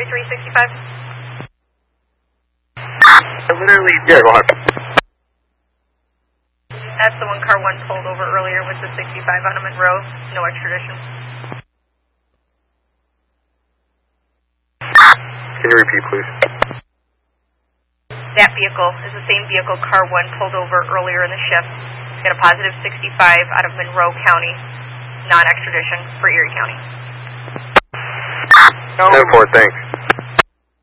4365? Literally, yeah, go ahead. That's the one car 1 pulled over earlier with the 65 on a Monroe. No extradition. Can you repeat, please? That vehicle is the same vehicle car 1 pulled over earlier in the shift. It's got a positive 65 out of Monroe County, non-extradition for Erie County. 10-4, thanks.